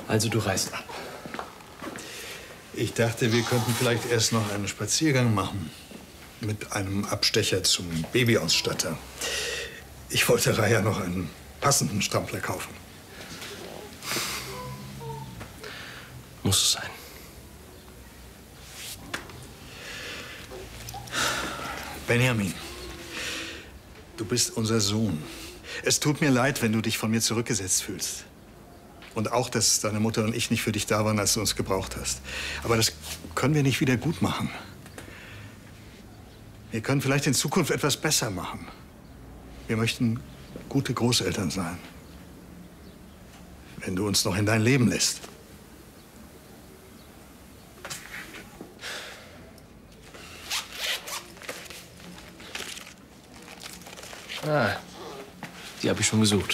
Also du reist ab. Ich dachte, wir könnten vielleicht erst noch einen Spaziergang machen. Mit einem Abstecher zum Babyausstatter. Ich wollte Raya noch einen passenden Strampler kaufen. Muss es sein. Benjamin, du bist unser Sohn. Es tut mir leid, wenn du dich von mir zurückgesetzt fühlst. Und auch, dass deine Mutter und ich nicht für dich da waren, als du uns gebraucht hast. Aber das können wir nicht wieder gut machen. Wir können vielleicht in Zukunft etwas besser machen. Wir möchten gute Großeltern sein. Wenn du uns noch in dein Leben lässt. Ah, die habe ich schon gesucht.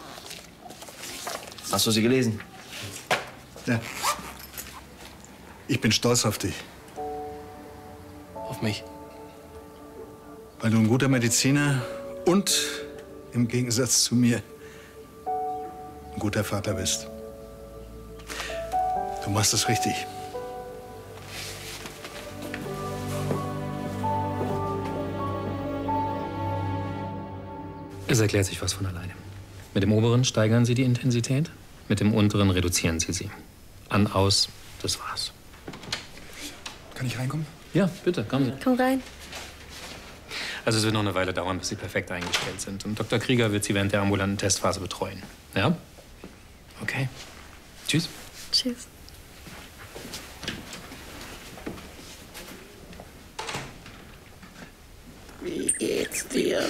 Hast du sie gelesen? Ja. Ich bin stolz auf dich. Auf mich? Weil du ein guter Mediziner und im Gegensatz zu mir ein guter Vater bist. Du machst es richtig. Es erklärt sich was von alleine. Mit dem oberen steigern Sie die Intensität, mit dem unteren reduzieren Sie sie. An, aus, das war's. Kann ich reinkommen? Ja, bitte, kommen Sie. Komm rein. Also es wird noch eine Weile dauern, bis Sie perfekt eingestellt sind. Und Dr. Krieger wird Sie während der ambulanten Testphase betreuen. Ja? Okay. Tschüss. Tschüss. Wie geht's dir?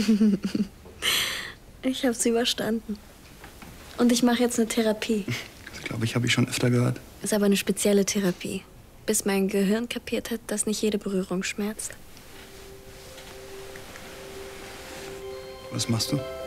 Ich hab's überstanden. Und ich mache jetzt eine Therapie. Das glaube ich, habe ich schon öfter gehört. Ist aber eine spezielle Therapie. Bis mein Gehirn kapiert hat, dass nicht jede Berührung schmerzt. Was machst du?